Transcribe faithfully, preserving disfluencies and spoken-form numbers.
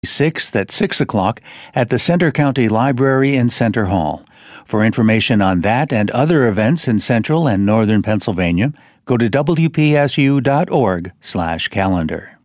sixth at six o'clock at the Center County Library in Center Hall. For information on that and other events in Central and Northern Pennsylvania, go to W P S U dot org slash calendar.